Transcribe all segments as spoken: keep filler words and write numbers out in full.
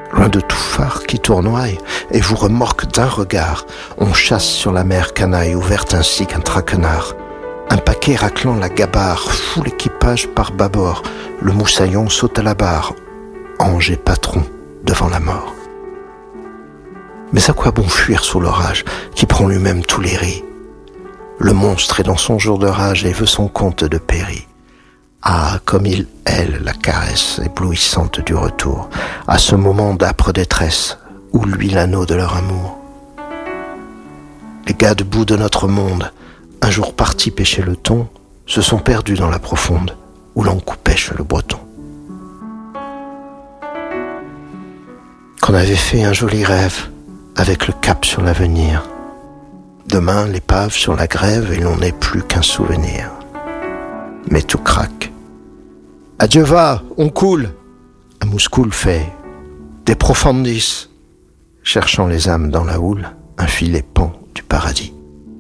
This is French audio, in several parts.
loin de tout phare qui tournoie et vous remorque d'un regard. On chasse sur la mer canaille ouverte ainsi qu'un traquenard. Un paquet raclant la gabarre, fou l'équipage par bâbord. Le moussaillon saute à la barre, ange et patron devant la mort. Mais à quoi bon fuir sous l'orage qui prend lui-même tous les ris? Le monstre est dans son jour de rage et veut son compte de péri. Ah, comme il aile la caresse éblouissante du retour, à ce moment d'âpre détresse, où luit l'anneau de leur amour. Les gars debout de notre monde, un jour partis pêcher le thon, se sont perdus dans la profonde, où l'on pêche le breton. Qu'on avait fait un joli rêve, avec le cap sur l'avenir. Demain, l'épave sur la grève, et l'on n'est plus qu'un souvenir. Mais tout craque. Adieu va, on coule. Un mouscoul fait des profondis, cherchant les âmes dans la houle, un filet pend du paradis.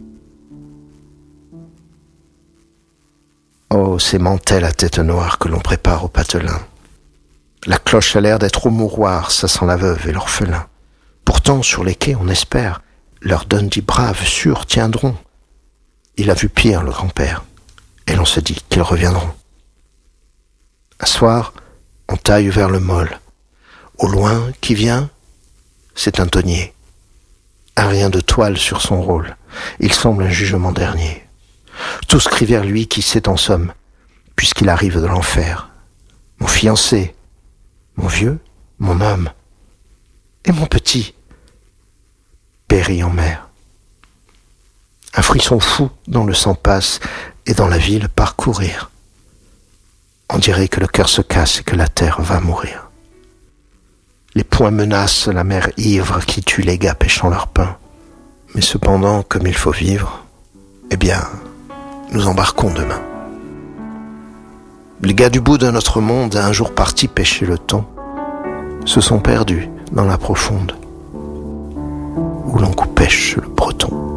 Oh, ces mantelles à tête noire que l'on prépare au patelin. La cloche a l'air d'être au mouroir, ça sent la veuve et l'orphelin. Pourtant, sur les quais, on espère, leur Dundee braves sûrs tiendront. Il a vu pire, le grand-père, et l'on se dit qu'ils reviendront. Un soir, on taille vers le môle. Au loin, qui vient? C'est un tonnier. Un rien de toile sur son rôle. Il semble un jugement dernier. Tous crient vers lui qui sait en somme, puisqu'il arrive de l'enfer. Mon fiancé, mon vieux, mon homme, et mon petit, périt en mer. Un frisson fou dans le sang passe, et dans la ville parcourir. On dirait que le cœur se casse et que la terre va mourir. Les poings menacent la mer ivre qui tue les gars pêchant leur pain. Mais cependant, comme il faut vivre, eh bien, nous embarquons demain. Les gars du bout de notre monde, un jour partis pêcher le thon, se sont perdus dans la profonde, où l'on pêche le breton.